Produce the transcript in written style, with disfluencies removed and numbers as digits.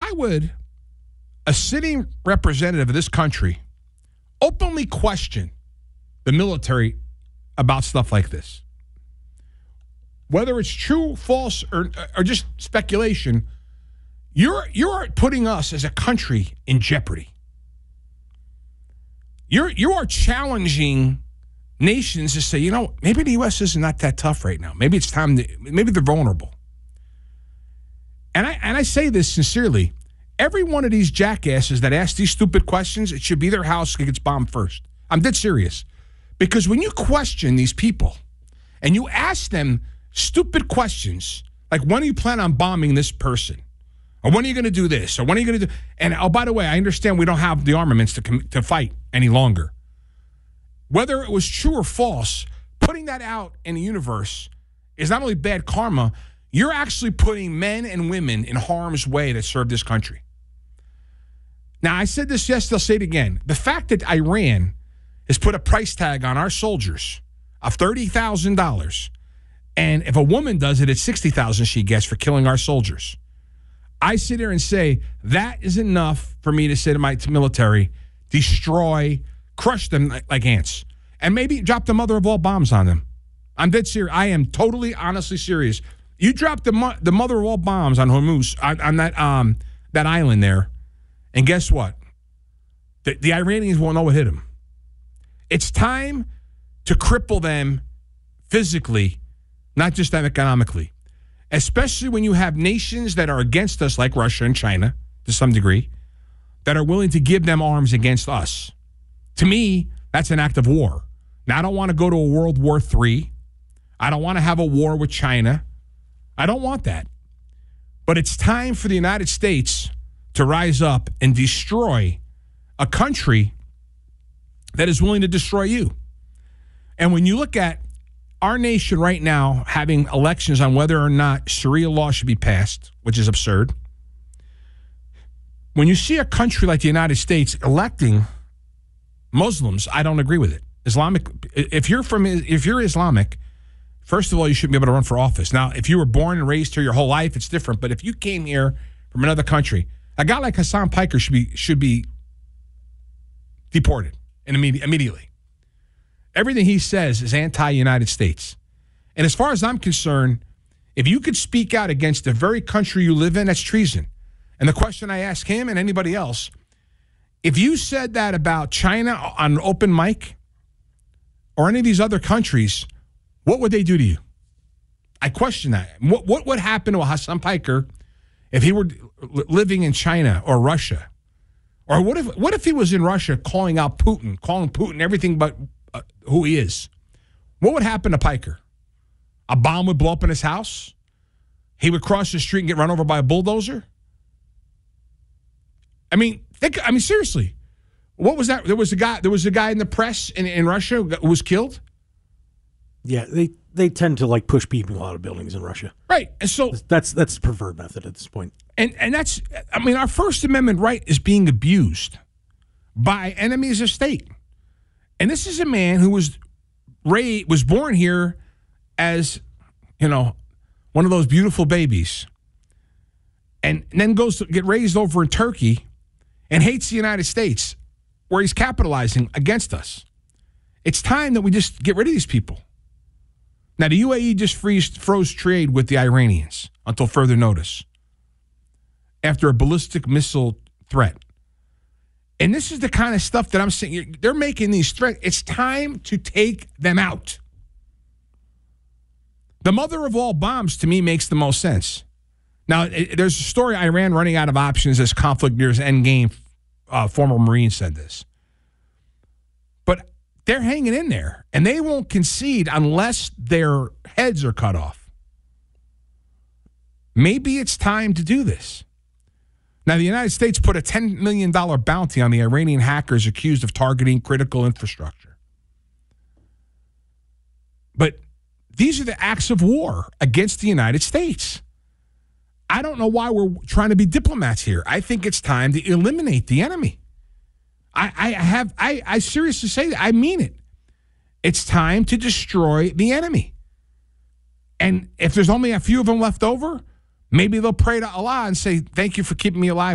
why would a sitting representative of this country openly question the military about stuff like this? Whether it's true, false, or just speculation, you're putting us as a country in jeopardy. You are challenging nations to say, maybe the U.S. is not that tough right now. Maybe it's time maybe they're vulnerable. And I say this sincerely. Every one of these jackasses that ask these stupid questions, it should be their house that gets bombed first. I'm dead serious. Because when you question these people and you ask them stupid questions, like when do you plan on bombing this person? Or when are you going to do this? Or when are you going to do... And, by the way, I understand we don't have the armaments to fight any longer. Whether it was true or false, putting that out in the universe is not only bad karma, you're actually putting men and women in harm's way that serve this country. Now, I said this yesterday, I'll say it again. The fact that Iran has put a price tag on our soldiers of $30,000, and if a woman does it, it's $60,000 she gets for killing our soldiers. I sit here and say, that is enough for me to say to my military, destroy, crush them like ants, and maybe drop the mother of all bombs on them. I'm dead serious. I am totally, honestly serious. You drop the mother of all bombs on Hormuz, on that island there, and guess what? The Iranians won't know what hit them. It's time to cripple them physically, not just economically. Especially when you have nations that are against us, like Russia and China, to some degree, that are willing to give them arms against us. To me, that's an act of war. Now, I don't want to go to a World War III. I don't want to have a war with China. I don't want that. But it's time for the United States to rise up and destroy a country that is willing to destroy you. And when you look at our nation right now having elections on whether or not Sharia law should be passed, which is absurd. When you see a country like the United States electing Muslims, I don't agree with it. If you're Islamic, first of all, you shouldn't be able to run for office. Now, if you were born and raised here your whole life, it's different. But if you came here from another country, a guy like Hassan Piker should be deported immediately. Everything he says is anti-United States. And as far as I'm concerned, if you could speak out against the very country you live in, that's treason. And the question I ask him and anybody else, if you said that about China on an open mic or any of these other countries, what would they do to you? I question that. What would happen to Hassan Piker if he were living in China or Russia? Or what if he was in Russia calling Putin everything but who he is? What would happen to Piker? A bomb would blow up in his house? He would cross the street and get run over by a bulldozer? I mean, seriously. What was that? There was a guy in the press in Russia who was killed? Yeah, they tend to push people out of buildings in Russia. Right. And so that's the preferred method at this point. And that's, our First Amendment right is being abused by enemies of state. And this is a man who was born here as, one of those beautiful babies, and then goes to get raised over in Turkey and hates the United States, where he's capitalizing against us. It's time that we just get rid of these people. Now, the UAE just froze trade with the Iranians until further notice after a ballistic missile threat. And this is the kind of stuff that I'm saying. They're making these threats. It's time to take them out. The mother of all bombs, to me, makes the most sense. Now, there's a story, Iran running out of options as conflict nears endgame. Former Marine said this. But they're hanging in there, and they won't concede unless their heads are cut off. Maybe it's time to do this. Now, the United States put a $10 million bounty on the Iranian hackers accused of targeting critical infrastructure. But these are the acts of war against the United States. I don't know why we're trying to be diplomats here. I think it's time to eliminate the enemy. I seriously say that. I mean it. It's time to destroy the enemy. And if there's only a few of them left over, maybe they'll pray to Allah and say, thank you for keeping me alive.